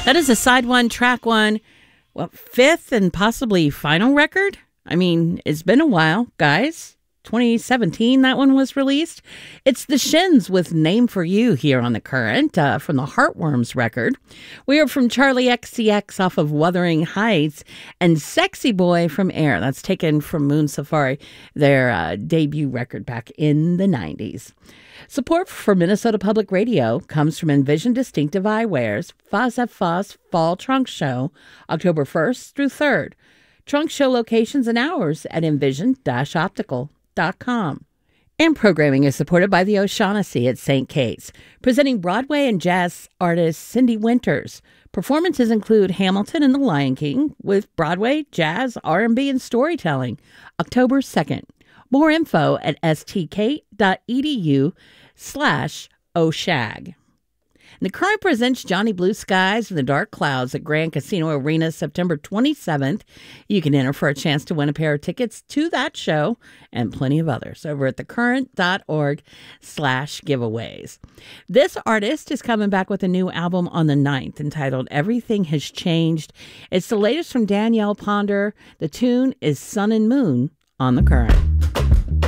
That is a side one, track one, well, fifth and possibly final record. I mean, it's been a while, guys. 2017, that one was released. It's the Shins with Name for You here on The Current from the Heartworms record. We are from Charlie XCX off of Wuthering Heights and Sexy Boy from Air. That's taken from Moon Safari, their debut record back in the 90s. Support for Minnesota Public Radio comes from Envision Distinctive Eyewear's Foz at Foz Fall Trunk Show, October 1st through 3rd. Trunk show locations and hours at envision-optical.com. And programming is supported by the O'Shaughnessy at St. Kate's, presenting Broadway and jazz artist Cindy Winters. Performances include Hamilton and The Lion King with Broadway, jazz, R&B, and storytelling, October 2nd. More info at stkate.edu/OSHAG. The Current presents Johnny Blue Skies and the Dark Clouds at Grand Casino Arena September 27th. You can enter for a chance to win a pair of tickets to that show and plenty of others over at thecurrent.org/giveaways. This artist is coming back with a new album on the 9th entitled Everything Has Changed. It's the latest from Danielle Ponder. The tune is Sun and Moon on The Current.